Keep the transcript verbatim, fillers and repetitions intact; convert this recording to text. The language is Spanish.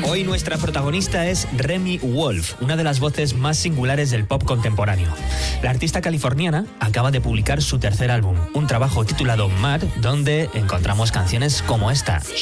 Hoy nuestra protagonista es Remi Wolf, una de las voces más singulares del pop contemporáneo. La artista californiana acaba de publicar su tercer álbum, un trabajo titulado Mad, donde encontramos canciones como esta,